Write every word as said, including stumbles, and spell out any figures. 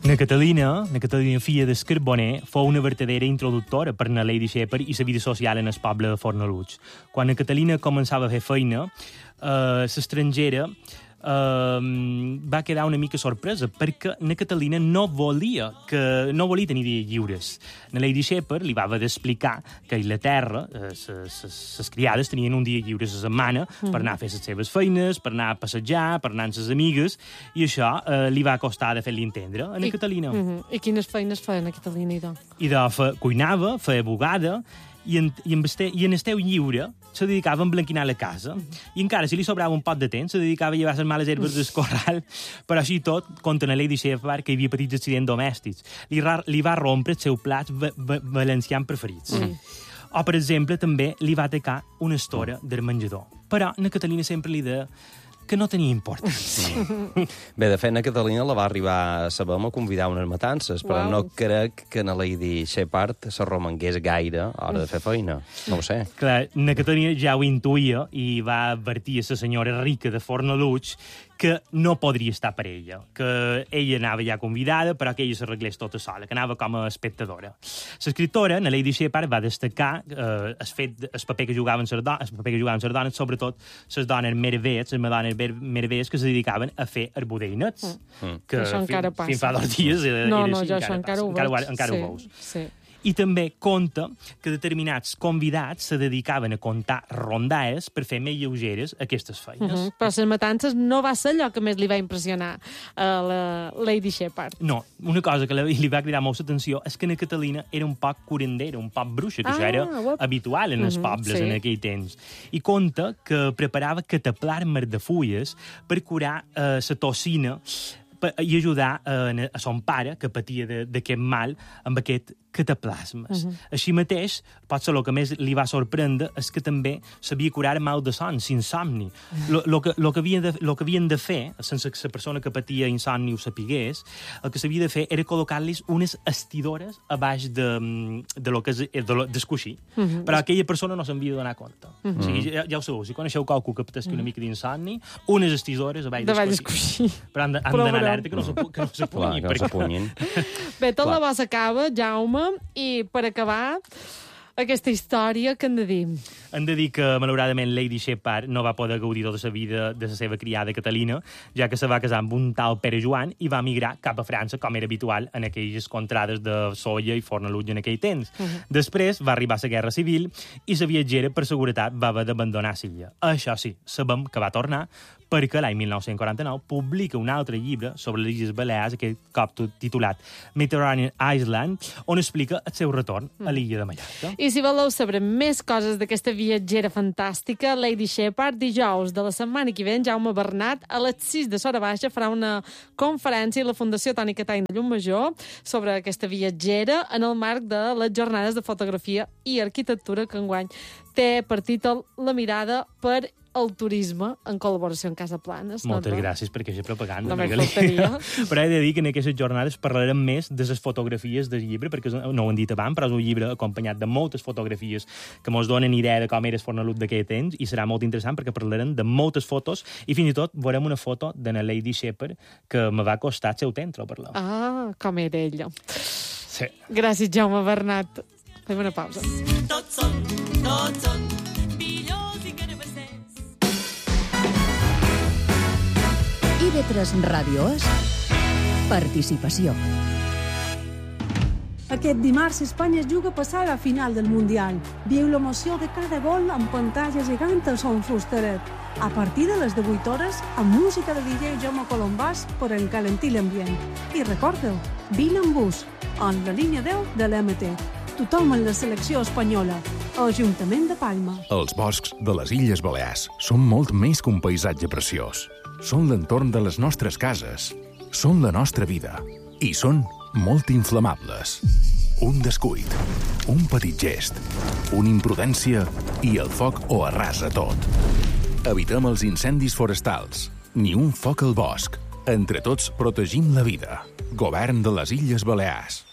Na Catalina, na Catalina filla del Carboner, fou una vertadera introductora per na Lady Shepard i la vida social en el poble de Fornalutx. Quan na Catalina començava a fer feina, eh, l'estrangera Uh, va quedar una mica sorpresa perquè na Catalina no volia que no volia tenir dies lliures. Na Lady Shepard li va haver d'explicar que a Anglaterra les criades tenien un dia lliure a la setmana mm. per anar a fer les seves feines, per anar a passejar, per anar amb les amigues, i això uh, li va costar de fer-li entendre a na I, Catalina. Uh -huh. I quines feines feia na Catalina, idò? Idò fe, cuinava, feia bugada, i en, i en, este, i en el teu lliure se dedicava a emblanquinar la casa. I encara, si li sobrava un pot de temps, se dedicava a llevar les males herbes del corral. Però així tot, conta na Lady Shepard que hi havia petits accidents domèstics. Li, li va rompre els seus plats va, va, valencians preferits. Mm. O, per exemple, també li va atacar una estora del menjador. Però na Catalina sempre li deia que no tenia importància. Bé, de fet, na Catalina la va arribar a saber a convidar unes matances, però wow. no crec que na Lady Shepard se romangués gaire a l'hora de fer feina. No ho sé. Clar, na Catalina ja ho intuïa i va advertir a la senyora rica de Fornalutx que no podria estar per ella, que ella anava ja convidada, però que ella s'arreglés tota sola, que anava com a espectadora. L'escriptora, na Lady Shepard, va destacar eh, el, fet, el paper que jugaven les dones, el paper que jugaven les dones, sobretot les dones meravelles, les dones meravelles que se dedicaven a fer arbudainets. Mm. Que això encara passa. Fins fa dos dies era, no, era no, així, jo encara això encara ho veig. Encara, encara sí, ho veus. Sí. I també conta que determinats convidats se dedicaven a contar rondaes per fer més lleugeres aquestes feines. Uh -huh. Però les matances no va ser allò que més li va impressionar a la Lady Shepard. No, una cosa que li va cridar molt l'atenció és que na Catalina era un poc curandera, un poc bruixa, que ah, això era uop. habitual en els uh -huh, pobles sí. en aquell temps. I conta que preparava cataplasmes de fulles per curar eh, la tossina i ajudar eh, a son pare, que patia d'aquest mal, amb aquest cataplasmes. Uh -huh. Així mateix, potser el que més li va sorprendre és que també sabia curar mal de son, insomni. Lo, lo, que, lo, que havien de, lo que havien de fer, sense que la persona que patia insomni ho sapigués, el que s'havia de fer era col·locar-los unes estidores a baix de, de lo que és de lo, d'escoixir. Uh -huh. Però aquella persona no se'n havia de donar compte. Uh -huh. O sigui, ja, ja ho sabeu, si coneixeu qualcú que patesqui uh -huh. una mica d'insomni, unes estidores a baix d'escoixir. Però han d'anar alerta que no s'apunyin. Que no s'apunyin. Bé, tot la voz acaba, Jaume, i per acabar aquesta història, què hem de dir? Hem de dir que, malauradament, Lady Shepard no va poder gaudir tota la vida de la seva criada Catalina, ja que se va casar amb un tal Pere Joan i va migrar cap a França, com era habitual en aquelles contrades de Sóller i Fornalutx en aquell temps. Uh -huh. Després va arribar la Guerra Civil i la viatgera, per seguretat, va haver d'abandonar l'illa. Això sí, sabem que va tornar perquè l'any mil nou-cents quaranta-nou publica un altre llibre sobre les Illes Balears, aquest cop titulat Mediterranean Island, on explica el seu retorn a l'illa de Mallorca. I si voleu saber més coses d'aquesta viatgera fantàstica, Lady Shepard, dijous de la setmana que ve, Jaume Bernat, a les sis de Sora Baixa, farà una conferència a la Fundació Toni Catany de Llumajor sobre aquesta viatgera en el marc de les jornades de fotografia i arquitectura que enguany té per títol La mirada per el turisme en col·laboració amb Casa Planes. Moltes no? gràcies per aquesta propaganda. No faltaria. Però he de dir que en aquestes jornades parlarem més de les fotografies del llibre, perquè no ho hem dit abans, però és un llibre acompanyat de moltes fotografies que ens donen idea de com era el Fornalutx d'aquell temps, i serà molt interessant perquè parlarem de moltes fotos, i fins i tot veurem una foto de la Lady Shepard que me va costar el seu temps trobar-la. Ah, com era ella. Sí. Gràcies, Jaume Bernat. Fem una pausa. Tots són, tots són millors i carabassers. I V tres Ràdio és participació. Aquest dimarts Espanya es juga a passar a la final del Mundial. Viu l'emoció de cada gol amb pantalla gegant al son fustaret. A partir de les divuit hores, amb música de D J Jaume Colombàs per encalentir l'ambient. I recordeu, vine amb bus, en la línia deu de l'M T. Tothom en la selecció espanyola. Ajuntament de Palma. Els boscs de les Illes Balears són molt més que un paisatge preciós. Són l'entorn de les nostres cases. Són la nostra vida. I són molt inflamables. Un descuit, un petit gest, una imprudència i el foc ho arrasa tot. Evitem els incendis forestals. Ni un foc al bosc. Entre tots protegim la vida. Govern de les Illes Balears.